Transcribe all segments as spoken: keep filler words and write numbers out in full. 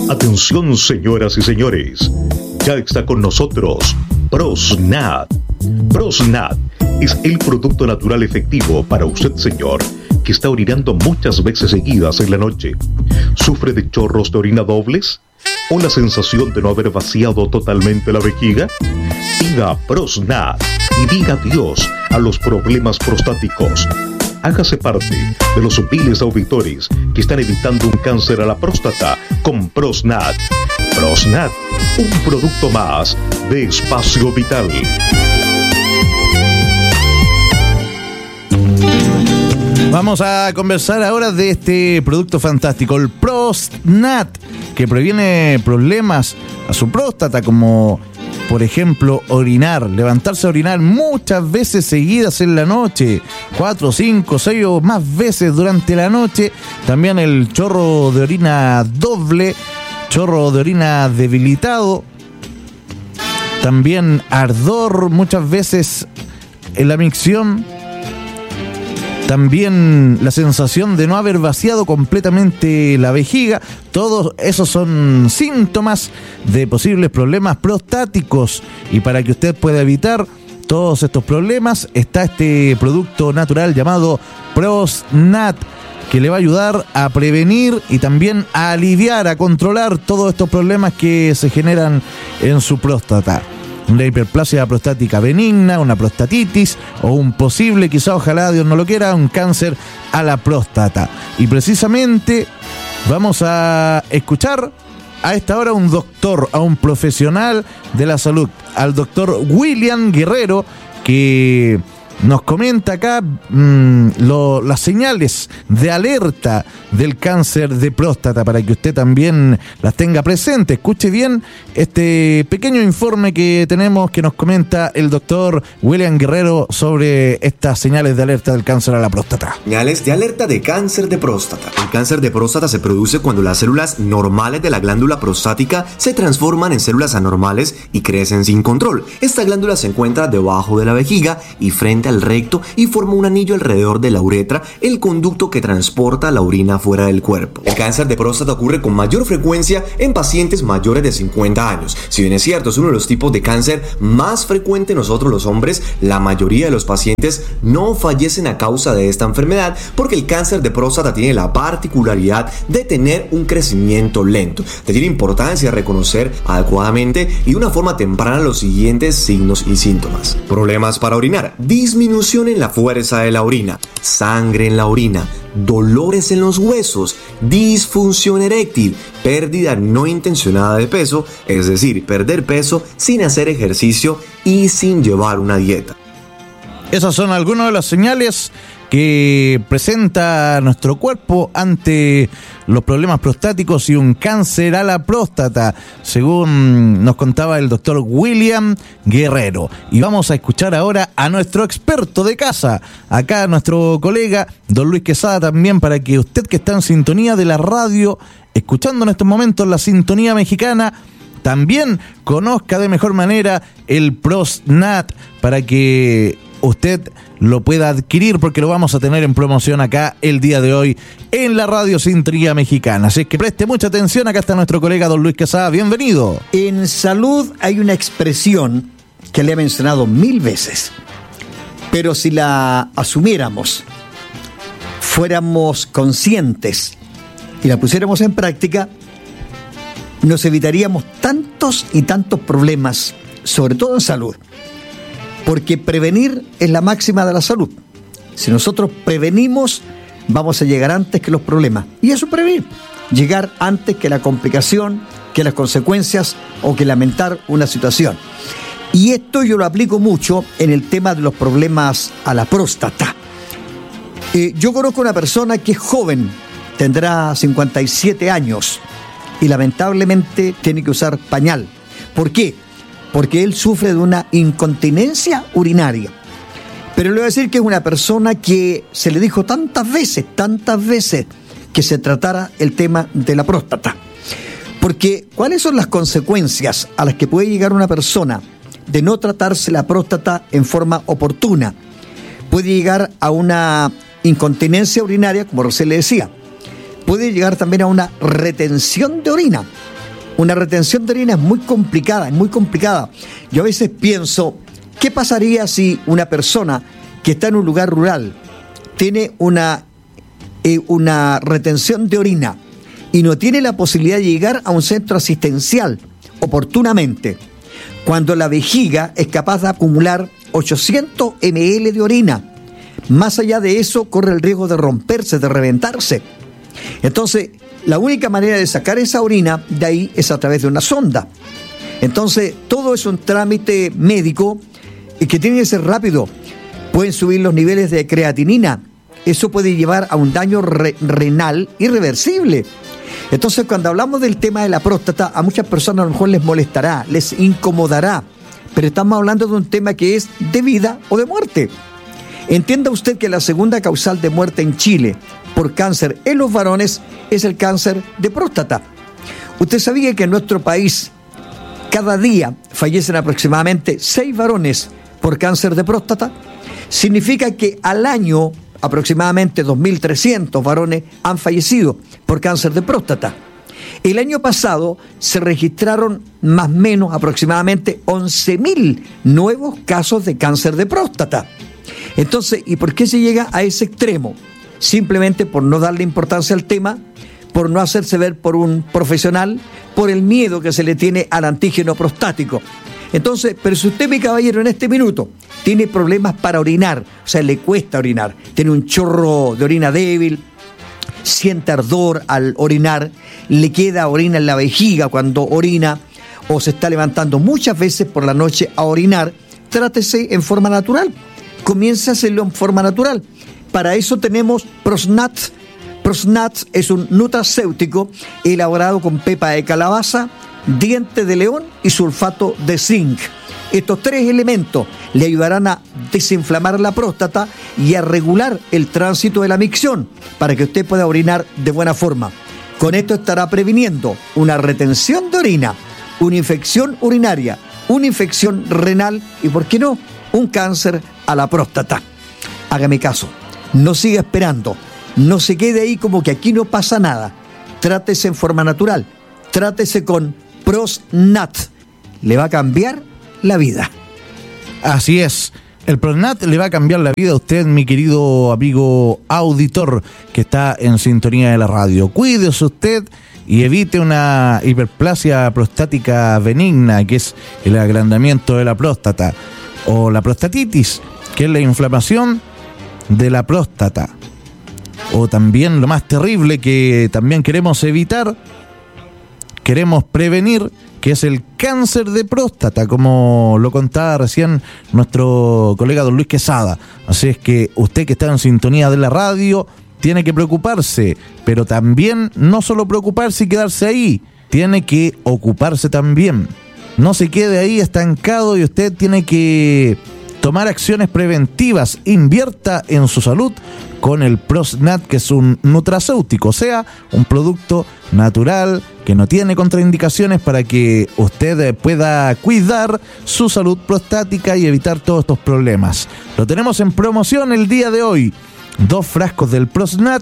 Atención, señoras y señores, ya está con nosotros PROSNAT. PROSNAT es el producto natural efectivo para usted, señor, que está orinando muchas veces seguidas en la noche. ¿Sufre de chorros de orina dobles? ¿O la sensación de no haber vaciado totalmente la vejiga? Pida PROSNAT y diga adiós a los problemas prostáticos. Hágase parte de los miles de auditores que están evitando un cáncer a la próstata con PROSNAT. PROSNAT, un producto más de Espacio Vital. Vamos a conversar ahora de este producto fantástico, el PROSNAT, que previene problemas a su próstata como, por ejemplo, orinar, levantarse a orinar muchas veces seguidas en la noche, cuatro, cinco, seis o más veces durante la noche. También el chorro de orina doble, chorro de orina debilitado. También ardor muchas veces en la micción. También la sensación de no haber vaciado completamente la vejiga. Todos esos son síntomas de posibles problemas prostáticos. Y para que usted pueda evitar todos estos problemas, está este producto natural llamado PROSNAT, que le va a ayudar a prevenir y también a aliviar, a controlar todos estos problemas que se generan en su próstata. Una hiperplasia prostática benigna, una prostatitis o un posible, quizá, ojalá Dios no lo quiera, un cáncer a la próstata. Y precisamente vamos a escuchar a esta hora a un doctor, a un profesional de la salud, al doctor William Guerrero, que nos comenta acá mmm, lo, las señales de alerta del cáncer de próstata para que usted también las tenga presentes. Escuche bien este pequeño informe que tenemos que nos comenta el doctor William Guerrero sobre estas señales de alerta del cáncer a la próstata. Señales de alerta de cáncer de próstata. El cáncer de próstata se produce cuando las células normales de la glándula prostática se transforman en células anormales y crecen sin control. Esta glándula se encuentra debajo de la vejiga y frente al recto y forma un anillo alrededor de la uretra, el conducto que transporta la orina fuera del cuerpo. El cáncer de próstata ocurre con mayor frecuencia en pacientes mayores de cincuenta años. Si bien es cierto, es uno de los tipos de cáncer más frecuente en nosotros los hombres, la mayoría de los pacientes no fallecen a causa de esta enfermedad porque el cáncer de próstata tiene la particularidad de tener un crecimiento lento. De tiene importancia reconocer adecuadamente y de una forma temprana los siguientes signos y síntomas. Problemas para orinar. Disminución en la fuerza de la orina, sangre en la orina, dolores en los huesos, disfunción eréctil, pérdida no intencionada de peso, es decir, perder peso sin hacer ejercicio y sin llevar una dieta. Esas son algunas de las señales que presenta nuestro cuerpo ante los problemas prostáticos y un cáncer a la próstata, según nos contaba el doctor William Guerrero. Y vamos a escuchar ahora a nuestro experto de casa, acá nuestro colega don Luis Quesada también, para que usted que está en sintonía de la radio, escuchando en estos momentos la sintonía mexicana, también conozca de mejor manera el PROSNAT para que usted lo pueda adquirir, porque lo vamos a tener en promoción acá el día de hoy en la radio Sintonía Mexicana. Así que preste mucha atención, acá está nuestro colega don Luis Quesada, bienvenido. En salud hay una expresión que le he mencionado mil veces, pero si la asumiéramos, fuéramos conscientes y la pusiéramos en práctica, nos evitaríamos tantos y tantos problemas, sobre todo en salud. Porque prevenir es la máxima de la salud. Si nosotros prevenimos, vamos a llegar antes que los problemas. Y eso es prevenir. Llegar antes que la complicación, que las consecuencias o que lamentar una situación. Y esto yo lo aplico mucho en el tema de los problemas a la próstata. Eh, yo conozco una persona que es joven, tendrá cincuenta y siete años y lamentablemente tiene que usar pañal. ¿Por qué? Porque él sufre de una incontinencia urinaria. Pero le voy a decir que es una persona que se le dijo tantas veces, tantas veces, que se tratara el tema de la próstata. Porque, ¿cuáles son las consecuencias a las que puede llegar una persona de no tratarse la próstata en forma oportuna? Puede llegar a una incontinencia urinaria, como recién le decía. Puede llegar también a una retención de orina. Una retención de orina es muy complicada, es muy complicada. Yo a veces pienso, ¿qué pasaría si una persona que está en un lugar rural tiene una, eh, una retención de orina y no tiene la posibilidad de llegar a un centro asistencial oportunamente, cuando la vejiga es capaz de acumular ochocientos mililitros de orina? Más allá de eso, corre el riesgo de romperse, de reventarse. Entonces, la única manera de sacar esa orina de ahí es a través de una sonda. Entonces, todo es un trámite médico que tiene que ser rápido. Pueden subir los niveles de creatinina. Eso puede llevar a un daño re- renal irreversible. Entonces, cuando hablamos del tema de la próstata, a muchas personas a lo mejor les molestará, les incomodará, pero estamos hablando de un tema que es de vida o de muerte. Entienda usted que la segunda causal de muerte en Chile por cáncer en los varones es el cáncer de próstata. ¿Usted sabía que en nuestro país cada día fallecen aproximadamente seis varones por cáncer de próstata? Significa que al año aproximadamente dos mil trescientos varones han fallecido por cáncer de próstata. El año pasado se registraron más o menos aproximadamente once mil nuevos casos de cáncer de próstata. Entonces, ¿y por qué se llega a ese extremo? Simplemente por no darle importancia al tema, por no hacerse ver por un profesional, por el miedo que se le tiene al antígeno prostático. Entonces, pero si usted, mi caballero, en este minuto tiene problemas para orinar, o sea, le cuesta orinar, tiene un chorro de orina débil, siente ardor al orinar, le queda orina en la vejiga cuando orina, o se está levantando muchas veces por la noche a orinar, trátese en forma natural. Comience a hacerlo en forma natural. Para eso tenemos Prosnat. Prosnat es un nutracéutico elaborado con pepa de calabaza, diente de león y sulfato de zinc. Estos tres elementos le ayudarán a desinflamar la próstata y a regular el tránsito de la micción para que usted pueda orinar de buena forma. Con esto estará previniendo una retención de orina, una infección urinaria, una infección renal y, ¿por qué no?, un cáncer a la próstata. Hágame caso, no siga esperando, no se quede ahí como que aquí no pasa nada. Trátese en forma natural, trátese con Prosnat, le va a cambiar la vida. Así es, el Prosnat le va a cambiar la vida a usted, mi querido amigo auditor que está en sintonía de la radio. Cuídese usted y evite una hiperplasia prostática benigna, que es el agrandamiento de la próstata, o la prostatitis, que es la inflamación de la próstata. O también lo más terrible que también queremos evitar, queremos prevenir, que es el cáncer de próstata, como lo contaba recién nuestro colega don Luis Quesada. Así es que usted que está en sintonía de la radio tiene que preocuparse, pero también no solo preocuparse y quedarse ahí, tiene que ocuparse también. No se quede ahí estancado y usted tiene que tomar acciones preventivas. Invierta en su salud con el Prosnat, que es un nutracéutico, o sea, un producto natural que no tiene contraindicaciones para que usted pueda cuidar su salud prostática y evitar todos estos problemas. Lo tenemos en promoción el día de hoy. Dos frascos del Prosnat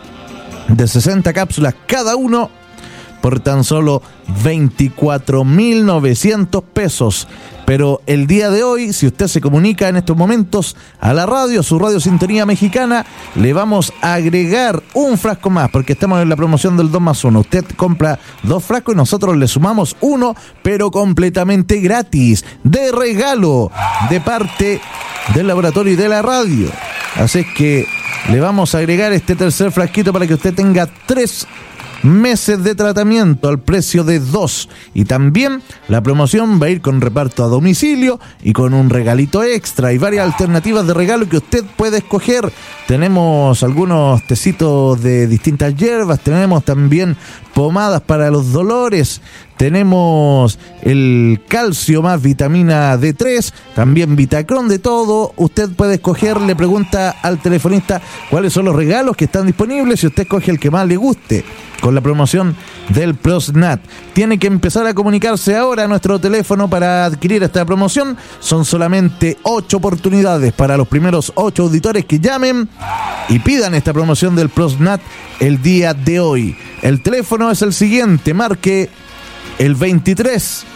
de sesenta cápsulas cada uno por tan solo veinticuatro mil novecientos pesos. Pero el día de hoy, si usted se comunica en estos momentos a la radio, a su radio Sintonía Mexicana, le vamos a agregar un frasco más, porque estamos en la promoción del dos más uno. Usted compra dos frascos y nosotros le sumamos uno, pero completamente gratis, de regalo, de parte del laboratorio y de la radio. Así es que le vamos a agregar este tercer frasquito para que usted tenga tres meses de tratamiento al precio de dos. Y también la promoción va a ir con reparto a domicilio y con un regalito extra y varias alternativas de regalo que usted puede escoger. Tenemos algunos tecitos de distintas hierbas, tenemos también pomadas para los dolores, tenemos el calcio más vitamina D tres, también Vitacron, de todo. Usted puede escoger, le pregunta al telefonista cuáles son los regalos que están disponibles y usted escoge el que más le guste con la promoción del Prosnat. Tiene que empezar a comunicarse ahora a nuestro teléfono para adquirir esta promoción. Son solamente ocho oportunidades para los primeros ocho auditores que llamen y pidan esta promoción del Prosnat el día de hoy. El teléfono es el siguiente, marque el veintitrés,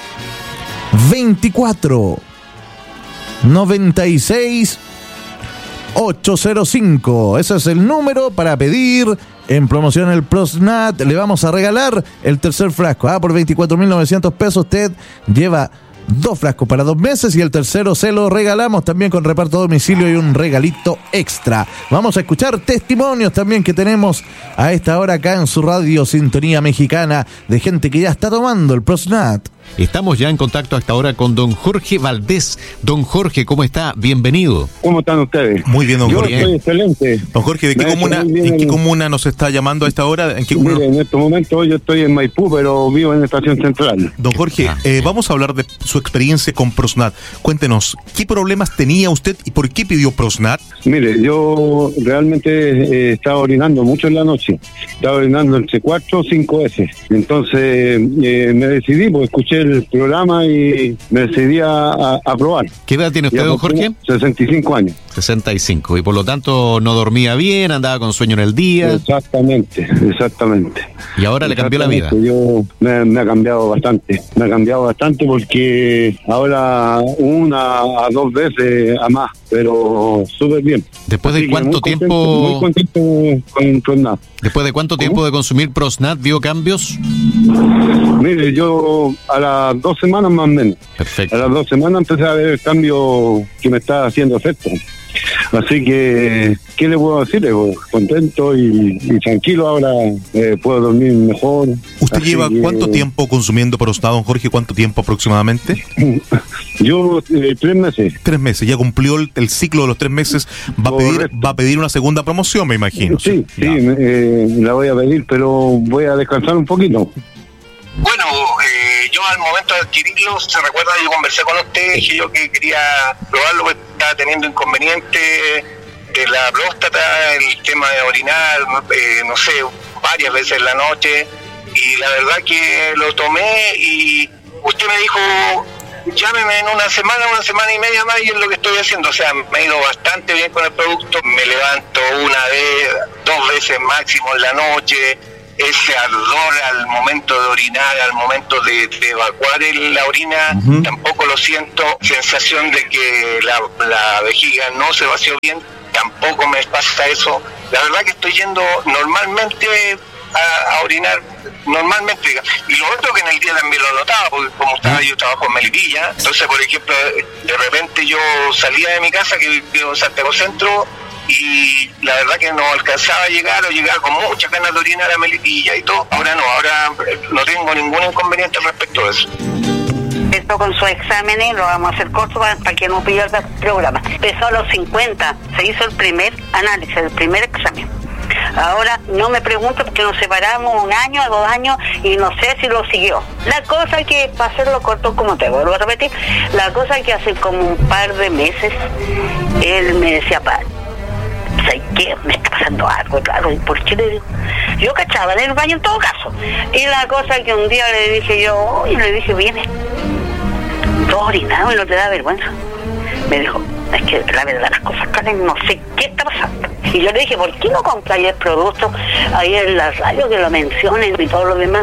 veinticuatro, noventa y seis, ochocientos cinco. Ese es el número para pedir en promoción el PROSNAT. Le vamos a regalar el tercer frasco. Ah, por veinticuatro mil novecientos pesos usted lleva dos frascos para dos meses y el tercero se lo regalamos también con reparto a domicilio y un regalito extra. Vamos a escuchar testimonios también que tenemos a esta hora acá en su radio Sintonía Mexicana de gente que ya está tomando el PROSNAT. Estamos ya en contacto hasta ahora con don Jorge Valdés. Don Jorge, ¿cómo está? Bienvenido. ¿Cómo están ustedes? Muy bien, don Yo Jorge. estoy excelente. Don Jorge, ¿de qué comuna, ¿en qué comuna nos está llamando a esta hora? ¿En qué comuna? Mire, en este momento yo estoy en Maipú, pero vivo en la Estación Central. Don Jorge, eh, vamos a hablar de su experiencia con PROSNAT. Cuéntenos, ¿qué problemas tenía usted y por qué pidió PROSNAT? Mire, yo realmente eh, estaba orinando mucho en la noche. Estaba orinando entre cuatro o cinco veces. Entonces eh, me decidí, pues escuché el programa y me decidí a, a, a probar. ¿Qué edad tiene usted, don Jorge? sesenta y cinco años. sesenta y cinco. Y por lo tanto no dormía bien, andaba con sueño en el día. Exactamente, exactamente. Y ahora le cambió la vida. Yo me, me ha cambiado bastante. Me ha cambiado bastante porque ahora una a dos veces a más, pero súper bien. ¿Después de Así cuánto muy tiempo? Contento, muy contento con PROSNAT. ¿Después de cuánto tiempo de consumir PROSNAT vio cambios? Mire, yo a las dos semanas más o menos. Perfecto. A las dos semanas empecé a ver el cambio que me está haciendo efecto. Así que, ¿qué le puedo decir? Pues, contento y, y tranquilo, ahora eh, puedo dormir mejor. ¿Usted Así lleva que, cuánto tiempo consumiendo PROSNAT, don Jorge? ¿Cuánto tiempo aproximadamente? Yo, eh, tres meses. Tres meses, ya cumplió el, el ciclo de los tres meses. Va a pedir, Correcto. va a pedir una segunda promoción, me imagino. Sí, sí, Ya. eh, la voy a pedir, pero voy a descansar un poquito. Bueno, eh, yo al momento de adquirirlo, se recuerda, yo conversé con usted, dije yo que quería probarlo, porque estaba teniendo inconvenientes de la próstata, el tema de orinar, eh, no sé, varias veces en la noche, y la verdad que lo tomé y usted me dijo, llámeme en una semana, una semana y media más, y es lo que estoy haciendo. O sea, me ha ido bastante bien con el producto, me levanto una vez, dos veces máximo en la noche. Ese ardor al momento de orinar, al momento de, de evacuar el, la orina, uh-huh. tampoco lo siento. Sensación de que la, la vejiga no se vació bien, tampoco me pasa eso. La verdad que estoy yendo normalmente a, a orinar, normalmente. Y lo otro que en el día también lo notaba, porque como estaba yo trabajo en Melipilla, entonces por ejemplo, de repente yo salía de mi casa, que vivo en Santiago Centro, y la verdad que no alcanzaba a llegar o llegaba con muchas ganas de orinar a Melipilla y todo. Ahora no, ahora no tengo ningún inconveniente respecto a eso. Esto con sus exámenes lo vamos a hacer corto para, para que no pierda el programa. Empezó a los cincuenta, se hizo el primer análisis, el primer examen. Ahora no me pregunto porque nos separamos un año, dos años y no sé si lo siguió. La cosa que, para hacerlo corto, como te vuelvo a repetir, la cosa que hace como un par de meses él me decía, padre, ¿sabes qué? Me está pasando algo, claro, ¿y por qué le digo? Yo cachaba en el baño en todo caso. Y la cosa que un día le dije yo, y le dije, viene, todo orinado y no te da vergüenza. Me dijo, es que la verdad las cosas, Karen, no sé qué está pasando. Y yo le dije, ¿por qué no compráis el producto ahí en la radio que lo mencionen y todo lo demás?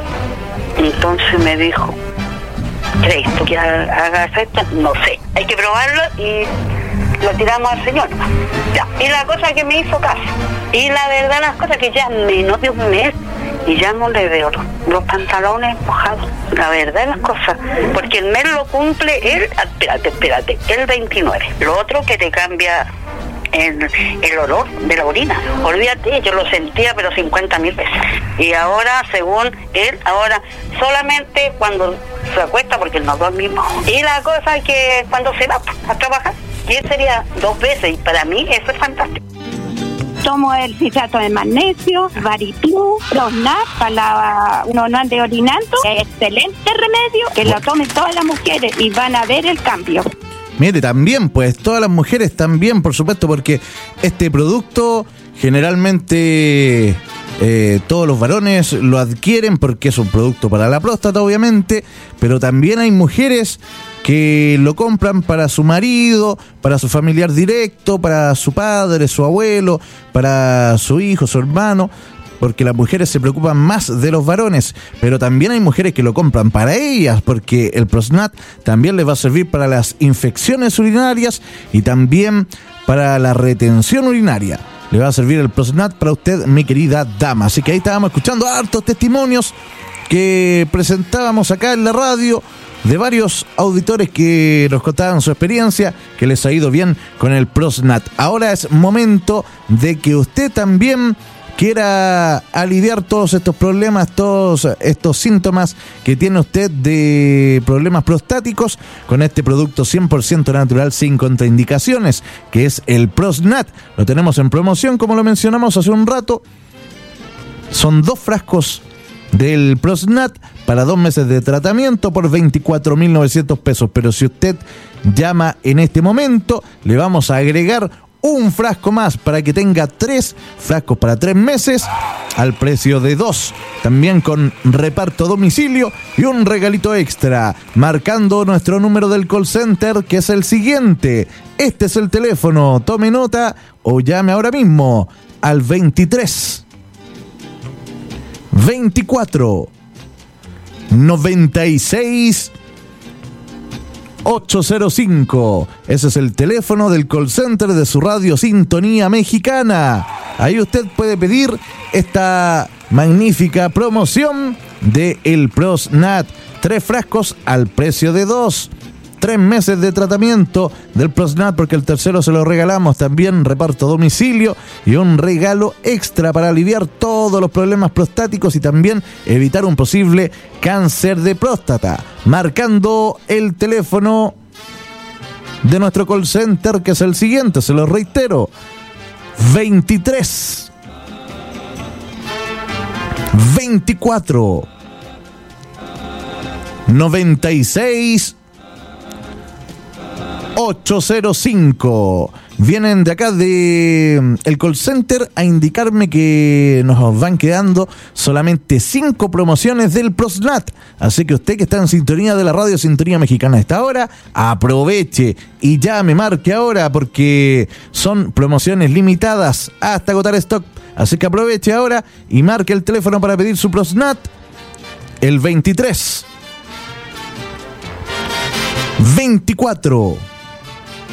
Entonces me dijo, ¿crees tú que hagas esto? No sé, hay que probarlo y lo tiramos al señor. Ya. Y la cosa que me hizo caso. Y la verdad las cosas que ya menos de un mes y ya no le veo los, los pantalones mojados. La verdad las cosas. Porque el mes lo cumple él, espérate, espérate, el veintinueve. Lo otro que te cambia el, el olor de la orina. Olvídate, yo lo sentía pero cincuenta mil veces. Y ahora, según él, ahora solamente cuando se acuesta, porque no dormimos. Y la cosa es que cuando se va a trabajar, y él sería dos veces, y para mí eso es fantástico. Tomo el citrato de magnesio, Varitú, PROSNAT, para la, uno no ande orinando. Excelente remedio, que lo tomen todas las mujeres y van a ver el cambio. Mire, también, pues, todas las mujeres también, por supuesto, porque este producto generalmente eh, todos los varones lo adquieren porque es un producto para la próstata, obviamente, pero también hay mujeres que lo compran para su marido, para su familiar directo, para su padre, su abuelo, para su hijo, su hermano, porque las mujeres se preocupan más de los varones, pero también hay mujeres que lo compran para ellas, porque el ProsNat también les va a servir para las infecciones urinarias y también para la retención urinaria. Le va a servir el ProsNat para usted, mi querida dama. Así que ahí estábamos escuchando hartos testimonios que presentábamos acá en la radio de varios auditores que nos contaban su experiencia, que les ha ido bien con el ProsNat. Ahora es momento de que usted también quiera aliviar todos estos problemas, todos estos síntomas que tiene usted de problemas prostáticos con este producto cien por ciento natural sin contraindicaciones, que es el ProsNat. Lo tenemos en promoción, como lo mencionamos hace un rato. Son dos frascos del ProsNat para dos meses de tratamiento por veinticuatro mil novecientos pesos, pero si usted llama en este momento, le vamos a agregar un frasco más para que tenga tres frascos para tres meses al precio de dos, también con reparto a domicilio y un regalito extra, marcando nuestro número del call center, que es el siguiente. Este es el teléfono, tome nota o llame ahora mismo al veintitrés veinticuatro noventa y seis ochocientos cinco. Ese es el teléfono del call center de su radio Sintonía Mexicana. Ahí usted puede pedir esta magnífica promoción de el ProsNat. Tres frascos al precio de dos. Tres meses de tratamiento del ProsNat, porque el tercero se lo regalamos. También reparto a domicilio y un regalo extra para aliviar todos los problemas prostáticos y también evitar un posible cáncer de próstata. Marcando el teléfono de nuestro call center, que es el siguiente, se lo reitero: veintitrés veinticuatro noventa y seis ochocientos cinco. Vienen de acá de el call center a indicarme que nos van quedando solamente cinco promociones del ProsNat. Así que usted que está en sintonía de la radio Sintonía Mexicana a esta hora, aproveche y llame, marque ahora, porque son promociones limitadas hasta agotar stock. Así que aproveche ahora y marque el teléfono para pedir su ProsNat, el veintitrés veinticuatro